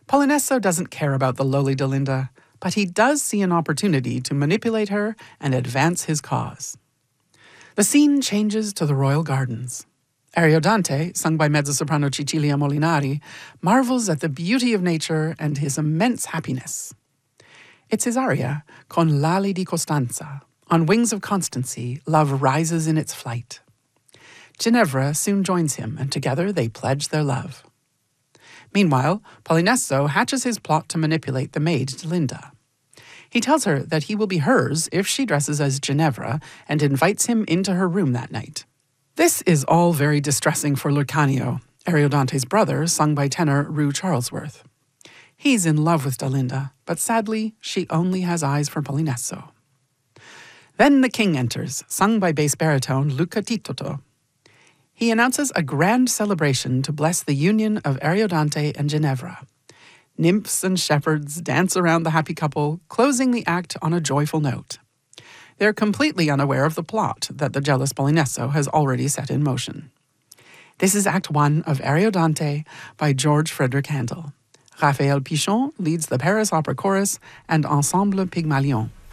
Polinesso doesn't care about the lowly Delinda, but he does see an opportunity to manipulate her and advance his cause. The scene changes to the royal gardens. Ariodante, sung by mezzo-soprano Cecilia Molinari, marvels at the beauty of nature and his immense happiness. It's his aria, Con l'ali di Costanza. On wings of constancy, love rises in its flight. Ginevra soon joins him, and together they pledge their love. Meanwhile, Polinesso hatches his plot to manipulate the maid Delinda. He tells her that he will be hers if she dresses as Ginevra and invites him into her room that night. This is all very distressing for Lucanio, Ariodante's brother, sung by tenor Rue Charlesworth. He's in love with Delinda, but sadly, she only has eyes for Polinesso. Then the king enters, sung by bass baritone Luca Titoto. He announces a grand celebration to bless the union of Ariodante and Ginevra. Nymphs and shepherds dance around the happy couple, closing the act on a joyful note. They're completely unaware of the plot that the jealous Polinesso has already set in motion. This is Act 1 of Ariodante by George Frederick Handel. Raphael Pichon leads the Paris Opera Chorus and Ensemble Pygmalion.